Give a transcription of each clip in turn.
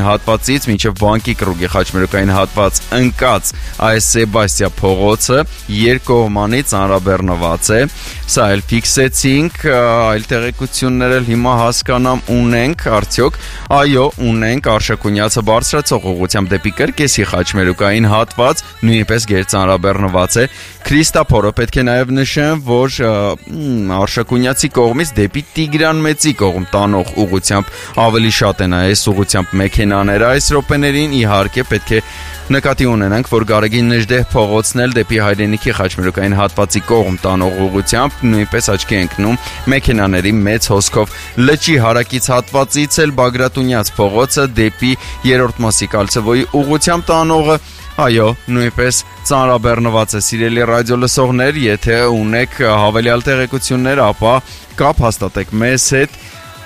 հատվածից մինչև Բանկի կռուգի խաչմերուկային հատված ընկած այս Սեբաստիա փողոցը երկկողմանի ծանրաբեռնված է։ Սա էլ ֆիքսեցինք, այլ տեղեկություններ էլ հիմա հասկանամ ունենք, արդյոք այո, ունենք Արշակունյացը բարձրացող ուղղությամբ դեպի Կրկեսի խաչմերուկային հատված նույնպես գերծանրաբեռնված է։ Քրիստափորը պետք է նաև նշեմ, որ Արշակունյացի կողմից դեպի Տիգրան Մեծի կողմ տանող ուղղությամբ ավելի շատ են այս ուղղությամբ մեքենաները այս րոպեներին, իհարկե պետք է նկատի ունենանք, որ Գարեգին Նժդեհ փողոցն էլ դեպի Հայրենիքի խաչմերուկային հատվածի կողմ տանող ուղղությամբ նույնպես աչքի ընկնում մեքենաների մեծ հոսքով։ Լճի հարակից հատվածից էլ Բագրատունյաց փողոցը դեպի Երրորդ մասի Կալցեվոյի ուղղությամբ տանողը այո, նույնպես ծանրաբեռնված է։ Սիրելի ռադիո լսողներ, եթե ունեք հավելյալ տեղեկություններ, ապա կապ հաստատեք մեզ հետ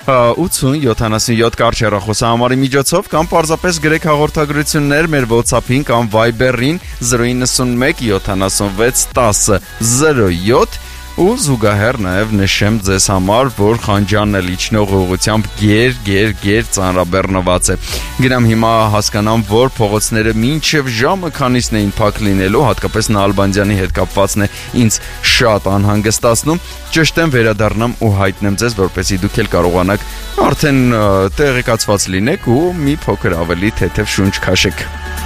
8077 կարճ հեռախոսահամարի միջոցով կամ պարզապես գրեք հաղորդագրություններ մեր WhatsApp-ին կամ Viber-ին 091 76 10 07 ու զուգահեռ նաև նշեմ ձեզ համար, որ Խանջյանն էլ իջնող ուղղությամբ գեր ծանրաբեռնված է։ Գնամ հիմա հասկանամ, որ փողոցները մինչև ժամը քանիսն էին փակ լինելու, հատկապես Նալբանդյանի հետ կապվածն է ինձ շատ անհանգստացնում։ Ճշտեմ վերադառնամ ու հայտնեմ ձեզ, որպեսզի դուք էլ կարողանաք արդեն տեղեկացված լինեք ու մի փոքր ավելի թեթև շունչ քաշեք։